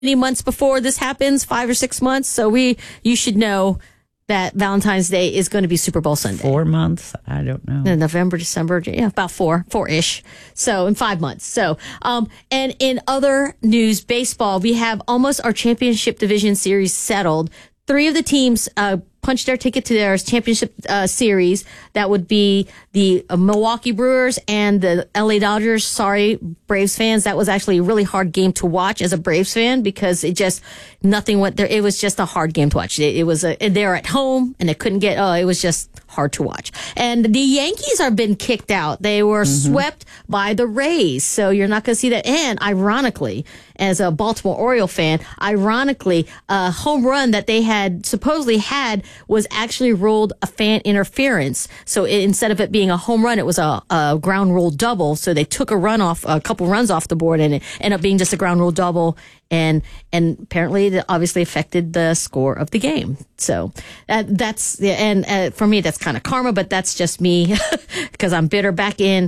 many months before this happens, 5 or 6 months. So you should know that Valentine's Day is going to be Super Bowl Sunday. 4 months? I don't know. November, December, about four-ish. So in 5 months. So, and in other news, baseball, we have almost our championship division series settled. 3 of the teams, punched their ticket to their championship series. That would be the Milwaukee Brewers and the LA Dodgers. Sorry, Braves fans. That was actually a really hard game to watch as a Braves fan because nothing went there. It was just a hard game to watch. They're at home and they couldn't it was just hard to watch. And the Yankees have been kicked out. They were swept by the Rays. So you're not going to see that. And ironically, as a Baltimore Oriole fan, a home run that they had supposedly had was actually ruled a fan interference. So instead of it being a home run, it was a ground rule double. So they took a couple runs off the board, and it ended up being just a ground rule double. And apparently that obviously affected the score of the game. So for me, that's kind of karma, but that's just me because I'm bitter. Back in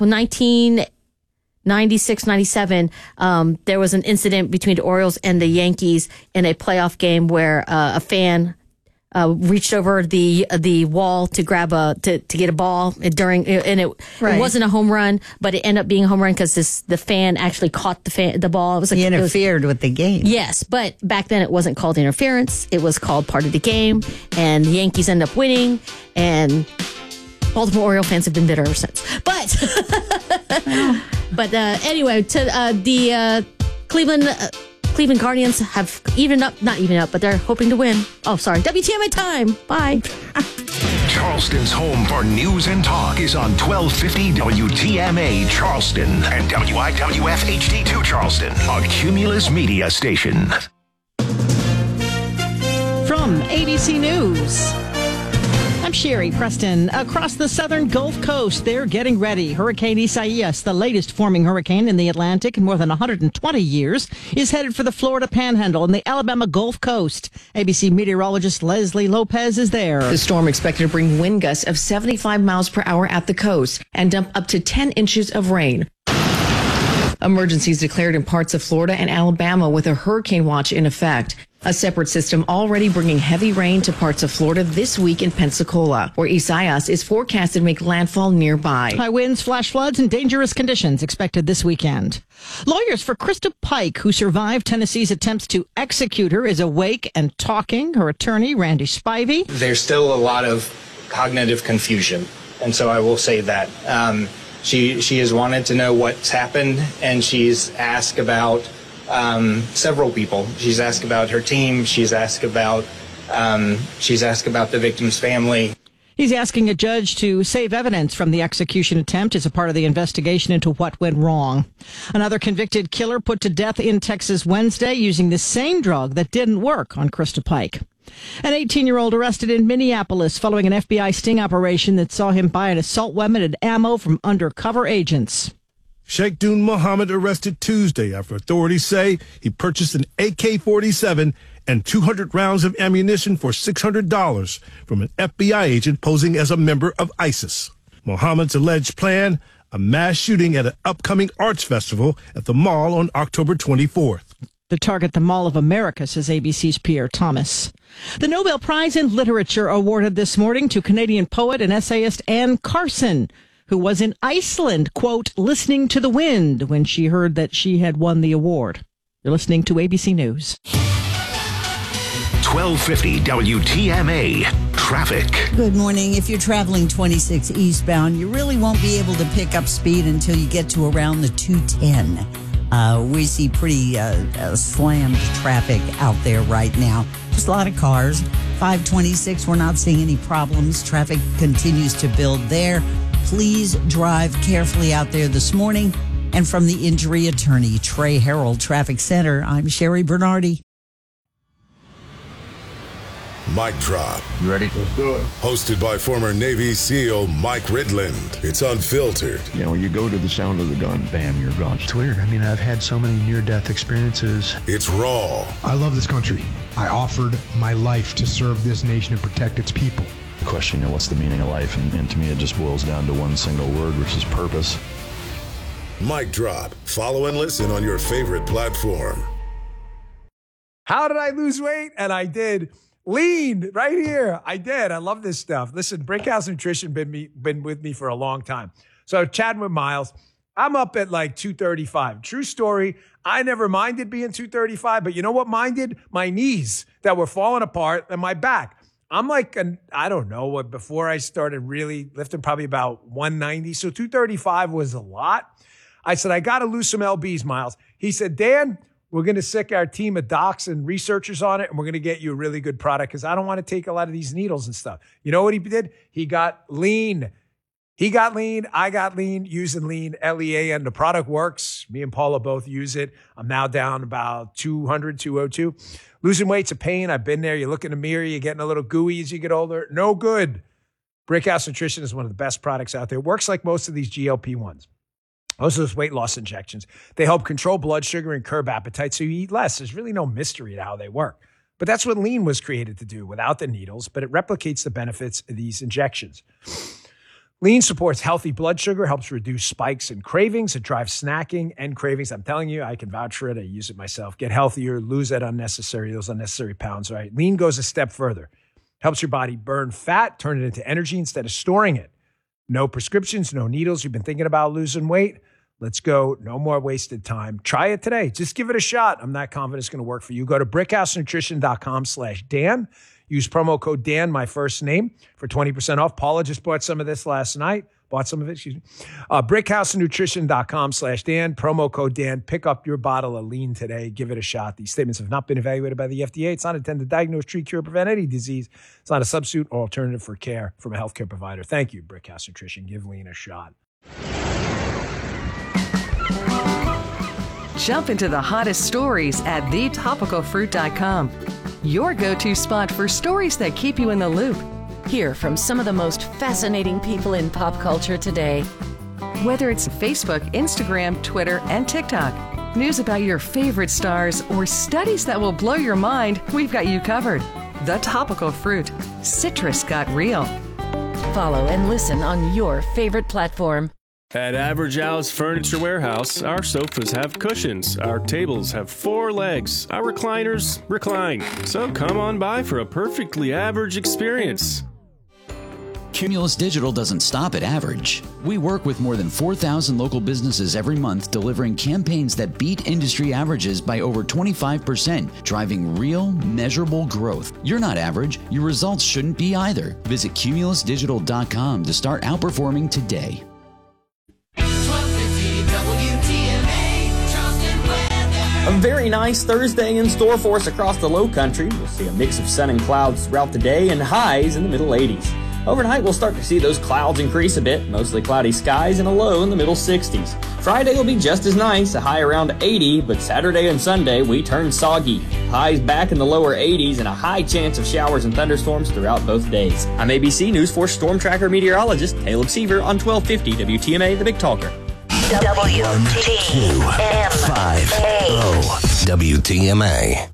1996, 97, there was an incident between the Orioles and the Yankees in a playoff game where a fan reached over the wall to grab to get a ball it wasn't a home run, but it ended up being a home run because the fan actually caught the ball. It was he interfered with the game. Yes, but back then it wasn't called interference. It was called part of the game, and the Yankees ended up winning, and Baltimore Oriole fans have been bitter ever since. But anyway, to the Cleveland Guardians have not even up, but they're hoping to win. Oh, sorry. WTMA time. Bye. Charleston's home for news and talk is on 1250 WTMA Charleston and WIWF HD2 Charleston, a Cumulus media station. From ABC News, I'm Sherry Preston. Across the southern Gulf Coast, they're getting ready. Hurricane Isaias, the latest forming hurricane in the Atlantic in more than 120 years, is headed for the Florida Panhandle and the Alabama Gulf Coast. ABC meteorologist Leslie Lopez is there. The storm expected to bring wind gusts of 75 miles per hour at the coast and dump up to 10 inches of rain. Emergencies declared in parts of Florida and Alabama with a hurricane watch in effect. A separate system already bringing heavy rain to parts of Florida this week in Pensacola, where Isaias is forecasted to make landfall nearby. High winds, flash floods, and dangerous conditions expected this weekend. Lawyers for Krista Pike, who survived Tennessee's attempts to execute her, is awake and talking. Her attorney, Randy Spivey. There's still a lot of cognitive confusion, and so I will say that. She has wanted to know what's happened, and she's asked about several people. She's asked about her team. She's asked about the victim's family. He's asking a judge to save evidence from the execution attempt as a part of the investigation into what went wrong. Another convicted killer put to death in Texas Wednesday using the same drug that didn't work on Krista Pike. An 18-year-old arrested in Minneapolis following an FBI sting operation that saw him buy an assault weapon and ammo from undercover agents. Sheikh Dun Mohammed arrested Tuesday after authorities say he purchased an AK-47 and 200 rounds of ammunition for $600 from an FBI agent posing as a member of ISIS. Mohammed's alleged plan, a mass shooting at an upcoming arts festival at the mall on October 24th. To target the Mall of America, says ABC's Pierre Thomas. The Nobel Prize in Literature awarded this morning to Canadian poet and essayist Anne Carson, who was in Iceland, quote, listening to the wind when she heard that she had won the award. You're listening to ABC News. 1250 WTMA Traffic. Good morning. If you're traveling 26 eastbound, you really won't be able to pick up speed until you get to around the 210. We see pretty slammed traffic out there right now. Just a lot of cars. 526, we're not seeing any problems. Traffic continues to build there. Please drive carefully out there this morning. And from the injury attorney, Trey Harold Traffic Center, I'm Sherry Bernardi. Mic Drop. You ready? Let's do it. Hosted by former Navy SEAL Mike Ridland. It's unfiltered. You know, you go to the sound of the gun, bam, you're gone. It's weird. I mean, I've had so many near-death experiences. It's raw. I love this country. I offered my life to serve this nation and protect its people. The question, you know, what's the meaning of life? And to me, it just boils down to one single word, which is purpose. Mic Drop. Follow and listen on your favorite platform. How did I lose weight? And I did. Lean right here. I did. I love this stuff. Listen, Brickhouse Nutrition been with me for a long time. So chatting with Miles, I'm up at like 235. True story. I never minded being 235, but you know what minded? My knees that were falling apart and my back. I'm like, I don't know what, before I started really lifting, probably about 190. So 235 was a lot. I said, I got to lose some LBs, Miles. He said, Dan, we're going to sick our team of docs and researchers on it, and we're going to get you a really good product because I don't want to take a lot of these needles and stuff. You know what he did? He got lean. He got lean. I got lean using lean, LEAN. The product works. Me and Paula both use it. I'm now down about 200, 202. Losing weight's a pain. I've been there. You look in the mirror. You're getting a little gooey as you get older. No good. Brickhouse Nutrition is one of the best products out there. It works like most of these GLP-1s. Most of those weight loss injections, they help control blood sugar and curb appetite so you eat less. There's really no mystery to how they work. But that's what lean was created to do without the needles, but it replicates the benefits of these injections. Lean supports healthy blood sugar, helps reduce spikes and cravings. It drives snacking and cravings. I'm telling you, I can vouch for it. I use it myself. Get healthier, lose those unnecessary pounds, right? Lean goes a step further. Helps your body burn fat, turn it into energy instead of storing it. No prescriptions, no needles. You've been thinking about losing weight? Let's go. No more wasted time. Try it today. Just give it a shot. I'm not confident it's going to work for you. Go to brickhousenutrition.com/Dan. Use promo code Dan, my first name, for 20% off. Paula just bought some of this last night. Brickhousenutrition.com/Dan. Promo code Dan. Pick up your bottle of lean today. Give it a shot. These statements have not been evaluated by the FDA. It's not intended to diagnose, treat, cure, prevent any disease. It's not a substitute or alternative for care from a healthcare provider. Thank you, Brickhouse Nutrition. Give lean a shot. Jump into the hottest stories at thetopicalfruit.com. Your go-to spot for stories that keep you in the loop. Hear from some of the most fascinating people in pop culture today. Whether it's Facebook, Instagram, Twitter, and TikTok, news about your favorite stars, or studies that will blow your mind, we've got you covered. The Topical Fruit. Citrus got real. Follow and listen on your favorite platform. At Average Al's Furniture Warehouse, our sofas have cushions, our tables have 4 legs, our recliners recline. So come on by for a perfectly average experience. Cumulus Digital doesn't stop at average. We work with more than 4,000 local businesses every month, delivering campaigns that beat industry averages by over 25%, driving real, measurable growth. You're not average. Your results shouldn't be either. Visit cumulusdigital.com to start outperforming today. A very nice Thursday in store for us across the low country. We'll see a mix of sun and clouds throughout the day and highs in the middle 80s. Overnight, we'll start to see those clouds increase a bit, mostly cloudy skies and a low in the middle 60s. Friday will be just as nice, a high around 80, but Saturday and Sunday, we turn soggy. Highs back in the lower 80s and a high chance of showers and thunderstorms throughout both days. I'm ABC News 4 Storm Tracker meteorologist Caleb Seaver on 1250 WTMA, The Big Talker. WTMA. WTMA.